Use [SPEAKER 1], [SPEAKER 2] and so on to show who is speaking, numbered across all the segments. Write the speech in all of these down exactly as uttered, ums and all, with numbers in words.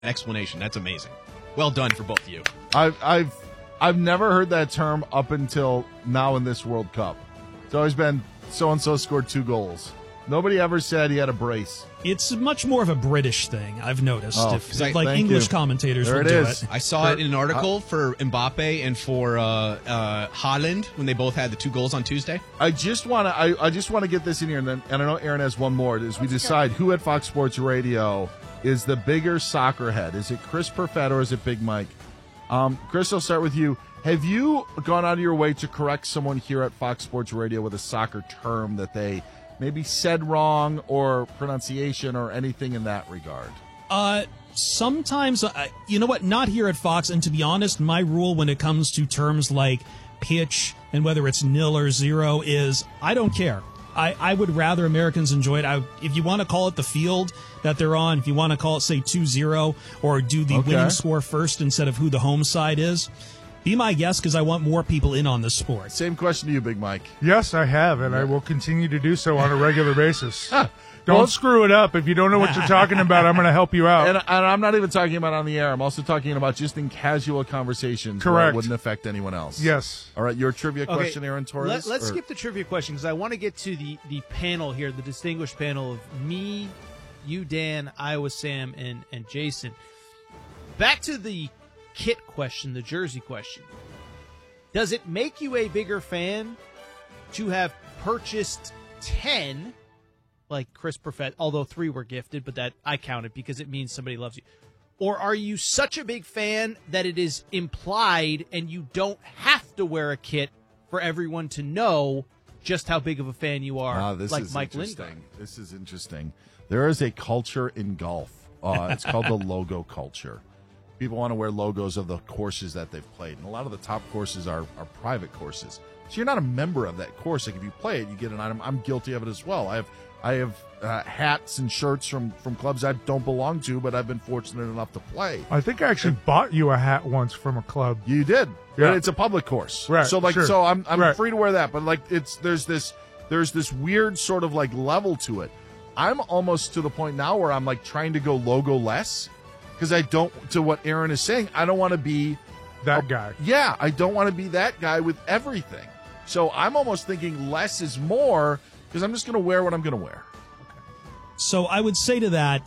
[SPEAKER 1] explanation. That's amazing. Well done for both of you.
[SPEAKER 2] I've I've I've never heard that term up until now in this World Cup. It's always been so and so scored two goals. Nobody ever said he had a brace.
[SPEAKER 3] It's much more of a British thing, I've noticed.
[SPEAKER 2] Oh,
[SPEAKER 3] if,
[SPEAKER 1] I-
[SPEAKER 3] like English
[SPEAKER 2] you.
[SPEAKER 3] commentators
[SPEAKER 2] There
[SPEAKER 3] will
[SPEAKER 2] it
[SPEAKER 3] do
[SPEAKER 2] is.
[SPEAKER 3] it.
[SPEAKER 1] I saw it in an article for Mbappe and for uh, uh, Haaland when they both had the two goals on Tuesday.
[SPEAKER 2] I just want to. I, I just want to get this in here, and then and I know Aaron has one more. As we decide who at Fox Sports Radio is the bigger soccer head. Is it Chris Perfett or is it Big Mike? Um, Chris, I'll start with you. Have you gone out of your way to correct someone here at Fox Sports Radio with a soccer term that they maybe said wrong or pronunciation or anything in that regard?
[SPEAKER 3] Uh, sometimes, uh, you know what, not here at Fox, and to be honest, my rule when it comes to terms like pitch and whether it's nil or zero is I don't care. I, I would rather Americans enjoy it. I, if you want to call it the field that they're on, if you want to call it, say, two zero, or do the
[SPEAKER 2] Okay.
[SPEAKER 3] winning score first instead of who the home side is, be my guest because I want more people in on the sport.
[SPEAKER 2] Same question to you, Big Mike.
[SPEAKER 4] Yes, I have, and I will continue to do so on a regular basis. Don't
[SPEAKER 2] Well-
[SPEAKER 4] screw it up. If you don't know what you're talking about, I'm going to help you out.
[SPEAKER 2] And, and I'm not even talking about on the air. I'm also talking about just in casual conversations where it
[SPEAKER 4] Correct.
[SPEAKER 2] wouldn't affect anyone else.
[SPEAKER 4] Yes.
[SPEAKER 2] All right, your trivia
[SPEAKER 5] Okay,
[SPEAKER 2] question, Aaron Torres?
[SPEAKER 5] Let, us
[SPEAKER 2] or-
[SPEAKER 5] skip the trivia question because I want to get to the, the panel here, the distinguished panel of me, you, Dan, Iowa Sam, and, and Jason. Back to the kit question, the jersey question. Does it make you a bigger fan to have purchased ten, like Chris Perfett, although three were gifted, but that I count it because it means somebody loves you? Or are you such a big fan that it is implied and you don't have to wear a kit for everyone to know just how big of a fan you are,
[SPEAKER 2] Ah, this
[SPEAKER 5] like
[SPEAKER 2] is
[SPEAKER 5] Mike
[SPEAKER 2] interesting.
[SPEAKER 5] Lindgren?
[SPEAKER 2] This is interesting. There is a culture in golf. Uh, it's called the logo culture. People want to wear logos of the courses that they've played. And a lot of the top courses are, are private courses. So you're not a member of that course. Like if you play it, you get an item. I'm guilty of it as well. I have I have uh, hats and shirts from, from clubs I don't belong to, but I've been fortunate enough to play.
[SPEAKER 4] I think I actually bought you a hat once from a club.
[SPEAKER 2] You did.
[SPEAKER 4] Yeah.
[SPEAKER 2] But it's a public course.
[SPEAKER 4] Right,
[SPEAKER 2] So like
[SPEAKER 4] sure.
[SPEAKER 2] so I'm I'm
[SPEAKER 4] Right.
[SPEAKER 2] free to wear that, but like it's there's this there's this weird sort of like level to it. I'm almost to the point now where I'm like trying to go logo less because I don't, to what Aaron is saying, I don't want to be
[SPEAKER 4] That guy.
[SPEAKER 2] yeah, I don't want to be that guy with everything. So I'm almost thinking less is more because I'm just going to wear what I'm going to wear.
[SPEAKER 3] So I would say to that,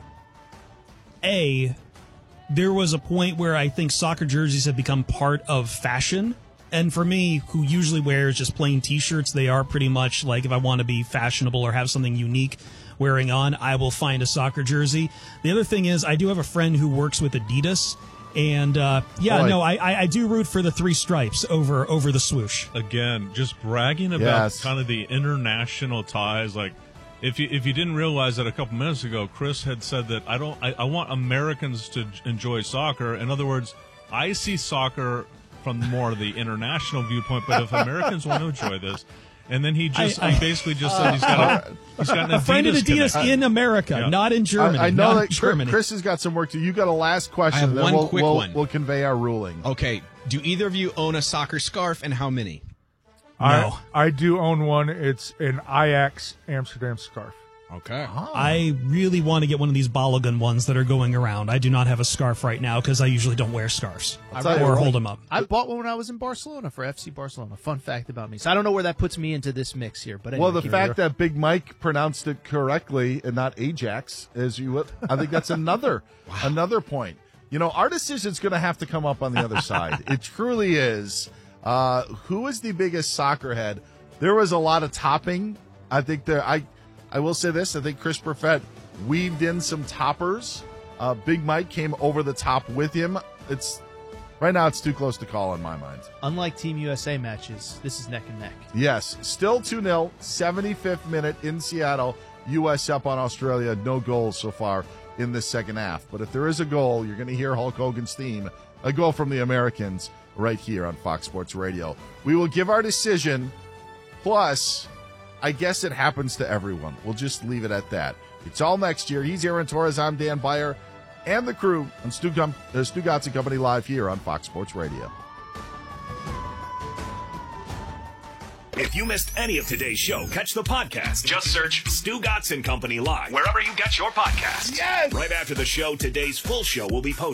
[SPEAKER 3] A, there was a point where I think soccer jerseys have become part of fashion. And for me, who usually wears just plain T-shirts, they are pretty much like if I want to be fashionable or have something unique wearing on, I will find a soccer jersey. The other thing is I do have a friend who works with Adidas. And, uh, yeah,
[SPEAKER 2] Boy.
[SPEAKER 3] no, I, I I do root for the three stripes over over the swoosh.
[SPEAKER 6] Again, just bragging about
[SPEAKER 2] Yes.
[SPEAKER 6] kind of the international ties. Like, if you if you didn't realize that a couple minutes ago, Chris had said that I don't. I, I want Americans to enjoy soccer. In other words, I see soccer from more of the international viewpoint. But if Americans want to enjoy this, and then he just
[SPEAKER 3] I- I-
[SPEAKER 6] he basically just said he's got a he's got an
[SPEAKER 3] A friend at
[SPEAKER 6] Adidas
[SPEAKER 3] Adidas
[SPEAKER 6] connection.
[SPEAKER 3] in America,
[SPEAKER 6] Yeah.
[SPEAKER 3] not in Germany.
[SPEAKER 2] I, I know
[SPEAKER 3] not
[SPEAKER 2] that
[SPEAKER 3] in Germany.
[SPEAKER 2] Chris has got some work to do. You got a last question.
[SPEAKER 1] I have
[SPEAKER 2] and then
[SPEAKER 1] one
[SPEAKER 2] we'll,
[SPEAKER 1] quick
[SPEAKER 2] we'll,
[SPEAKER 1] one.
[SPEAKER 2] We'll convey our ruling.
[SPEAKER 1] Okay, do either of you own a soccer scarf, and how many?
[SPEAKER 3] No.
[SPEAKER 4] I, I do own one. It's an Ajax Amsterdam scarf.
[SPEAKER 1] Okay.
[SPEAKER 3] I really want to get one of these Balogun ones that are going around. I do not have a scarf right now because I usually don't wear scarves
[SPEAKER 2] tell you
[SPEAKER 3] or
[SPEAKER 2] what.
[SPEAKER 3] hold them up.
[SPEAKER 5] I bought one when I was in Barcelona for F C Barcelona. Fun fact about me. So I don't know where that puts me into this mix here. But anyway,
[SPEAKER 2] Well, the
[SPEAKER 5] keep
[SPEAKER 2] fact
[SPEAKER 5] it
[SPEAKER 2] that Big Mike pronounced it correctly and not Ajax, as you would, I think that's another another point. You know, our decision's going to have to come up on the other side. It truly is. Uh, who is the biggest soccer head? There was a lot of topping. I think there. I I will say this. I think Chris Perfett weaved in some toppers. Uh, Big Mike came over the top with him. It's right now. It's too close to call in my mind.
[SPEAKER 5] Unlike Team U S A matches, this is neck and neck.
[SPEAKER 2] Yes, still two nil, seventy-fifth minute in Seattle. U S up on Australia. No goals so far in this second half. But if there is a goal, you're going to hear Hulk Hogan's theme, a goal from the Americans, right here on Fox Sports Radio. We will give our decision, plus, I guess it happens to everyone. We'll just leave it at that. It's all next year. He's Aaron Torres. I'm Dan Beyer. And the crew on Stu, Gum- uh, Stu Gotts and Company live here on Fox Sports Radio.
[SPEAKER 7] If you missed any of today's show, catch the podcast. Just search Stu Gatz and Company Live wherever you get your podcasts. Yes! Right after the show, today's full show will be posted